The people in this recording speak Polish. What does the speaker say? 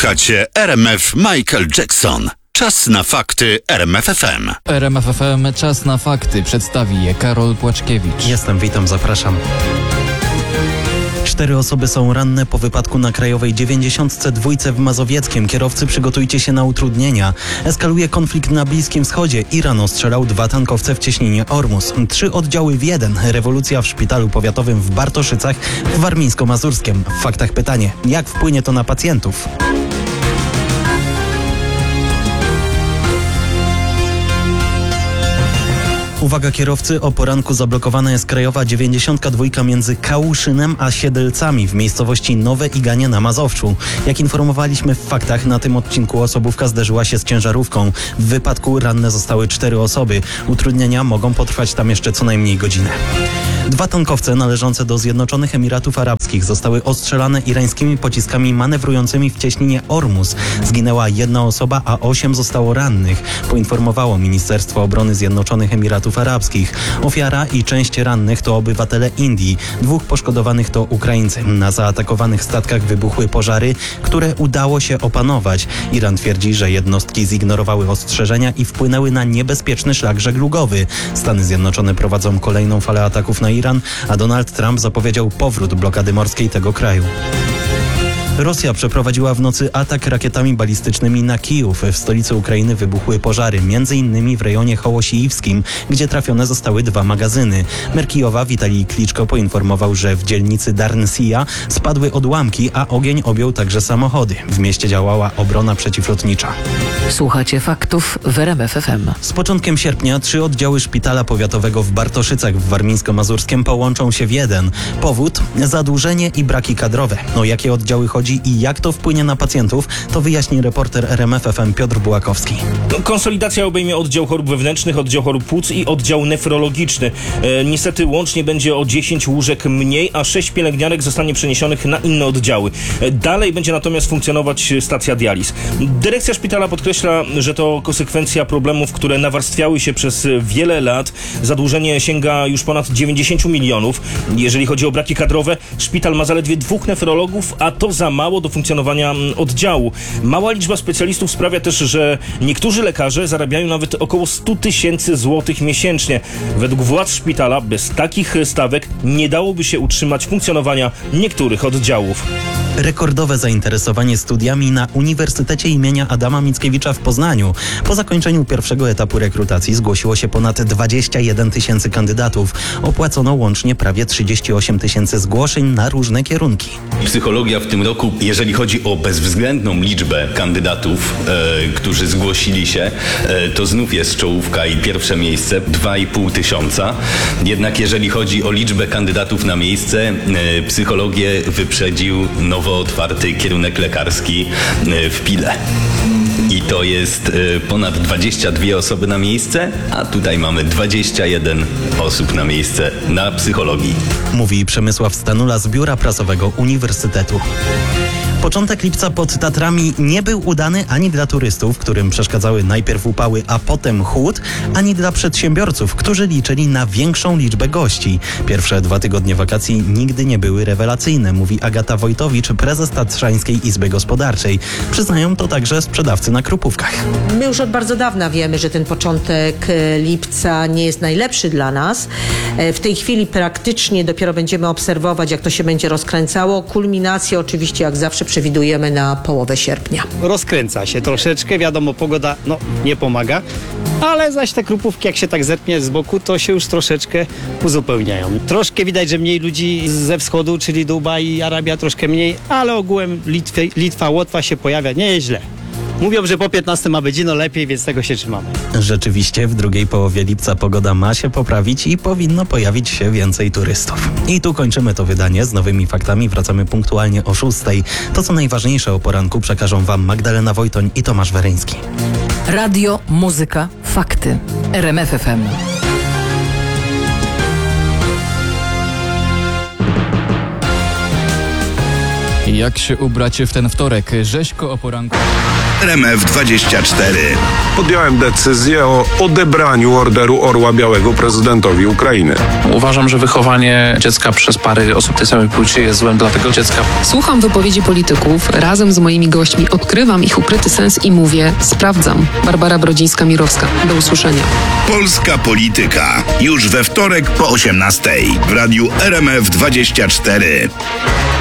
Słuchacie RMF Michael Jackson. Czas na fakty RMF FM. RMF FM Czas na fakty. Przedstawi je Karol Płaczkiewicz. Jestem, witam, zapraszam. 4 osoby są ranne po wypadku na Krajowej 92 w Mazowieckiem. Kierowcy, przygotujcie się na utrudnienia. Eskaluje konflikt na Bliskim Wschodzie. Iran ostrzelał 2 tankowce w cieśninie Ormus. 3 oddziały w 1. Rewolucja w szpitalu powiatowym w Bartoszycach w Warmińsko-Mazurskiem. W faktach pytanie, jak wpłynie to na pacjentów? Uwaga kierowcy, o poranku zablokowana jest Krajowa 92 między Kałuszynem a Siedlcami w miejscowości Nowe Iganie na Mazowszu. Jak informowaliśmy w faktach, na tym odcinku osobówka zderzyła się z ciężarówką. W wypadku ranne zostały 4 osoby. Utrudnienia mogą potrwać tam jeszcze co najmniej godzinę. 2 tankowce należące do Zjednoczonych Emiratów Arabskich zostały ostrzelane irańskimi pociskami manewrującymi w cieśninie Ormus. Zginęła 1 osoba, a 8 zostało rannych, poinformowało Ministerstwo Obrony Zjednoczonych Emiratów Arabskich. Ofiara i część rannych to obywatele Indii. 2 poszkodowanych to Ukraińcy. Na zaatakowanych statkach wybuchły pożary, które udało się opanować. Iran twierdzi, że jednostki zignorowały ostrzeżenia i wpłynęły na niebezpieczny szlak żeglugowy. Stany Zjednoczone prowadzą kolejną falę ataków na Iran, a Donald Trump zapowiedział powrót blokady morskiej tego kraju. Rosja przeprowadziła w nocy atak rakietami balistycznymi na Kijów. W stolicy Ukrainy wybuchły pożary, m.in. w rejonie Hołosiiwskim, gdzie trafione zostały 2 magazyny. Mer Kijowa Witalij Kliczko poinformował, że w dzielnicy Darnsija spadły odłamki, a ogień objął także samochody. W mieście działała obrona przeciwlotnicza. Słuchacie faktów w RMF FM. Z początkiem sierpnia 3 oddziały szpitala powiatowego w Bartoszycach w Warmińsko-Mazurskiem połączą się w jeden. Powód? Zadłużenie i braki kadrowe. O jakie oddziały chodzi i jak to wpłynie na pacjentów, to wyjaśni reporter RMF FM Piotr Bułakowski. Konsolidacja obejmie oddział chorób wewnętrznych, oddział chorób płuc i oddział nefrologiczny. Niestety łącznie będzie o 10 łóżek mniej, a 6 pielęgniarek zostanie przeniesionych na inne oddziały. Dalej będzie natomiast funkcjonować stacja dializ. Dyrekcja szpitala podkreśla, że to konsekwencja problemów, które nawarstwiały się przez wiele lat. Zadłużenie sięga już ponad 90 milionów. Jeżeli chodzi o braki kadrowe, szpital ma zaledwie 2 nefrologów, a to za mało do funkcjonowania oddziału. Mała liczba specjalistów sprawia też, że niektórzy lekarze zarabiają nawet około 100 000 złotych miesięcznie. Według władz szpitala bez takich stawek nie dałoby się utrzymać funkcjonowania niektórych oddziałów. Rekordowe zainteresowanie studiami na Uniwersytecie imienia Adama Mickiewicza w Poznaniu. Po zakończeniu pierwszego etapu rekrutacji zgłosiło się ponad 21 000 kandydatów. Opłacono łącznie prawie 38 000 zgłoszeń na różne kierunki. Psychologia w tym roku, jeżeli chodzi o bezwzględną liczbę kandydatów, którzy zgłosili się, to znów jest czołówka i pierwsze miejsce, 2500. Jednak jeżeli chodzi o liczbę kandydatów na miejsce, psychologię wyprzedził nowo otwarty kierunek lekarski w Pile. I to jest ponad 22 osoby na miejsce, a tutaj mamy 21 osób na miejsce na psychologii. Mówi Przemysław Stanula z Biura Prasowego Uniwersytetu. Początek lipca pod Tatrami nie był udany ani dla turystów, którym przeszkadzały najpierw upały, a potem chłód, ani dla przedsiębiorców, którzy liczyli na większą liczbę gości. Pierwsze 2 tygodnie wakacji nigdy nie były rewelacyjne, mówi Agata Wojtowicz, prezes Tatrzańskiej Izby Gospodarczej. Przyznają to także sprzedawcy na Krupówkach. My już od bardzo dawna wiemy, że ten początek lipca nie jest najlepszy dla nas. W tej chwili praktycznie dopiero będziemy obserwować, jak to się będzie rozkręcało. Kulminację oczywiście, jak zawsze, przewidujemy na połowę sierpnia. Rozkręca się troszeczkę, wiadomo, pogoda nie pomaga, ale zaś te Krupówki, jak się tak zerknie z boku, to się już troszeczkę uzupełniają. Troszkę widać, że mniej ludzi ze wschodu, czyli Dubaj i Arabia troszkę mniej, ale ogółem Litwa, Łotwa się pojawia, nie jest źle. Mówią, że po 15 ma być lepiej, więc tego się trzymamy. Rzeczywiście w drugiej połowie lipca pogoda ma się poprawić i powinno pojawić się więcej turystów. I tu kończymy to wydanie z nowymi faktami. Wracamy punktualnie o 6:00. To co najważniejsze o poranku przekażą Wam Magdalena Wojtoń i Tomasz Weryński. Radio, muzyka, fakty. RMF FM. Jak się ubrać w ten wtorek? Rzeźko o poranku. RMF24. Podjąłem decyzję o odebraniu Orderu Orła Białego prezydentowi Ukrainy. Uważam, że wychowanie dziecka przez pary osób tej samej płci jest złem dla tego dziecka. Słucham wypowiedzi polityków, razem z moimi gośćmi odkrywam ich ukryty sens i mówię, sprawdzam. Barbara Brodzińska-Mirowska. Do usłyszenia. Polska polityka. Już we wtorek po 18:00 w radiu RMF24.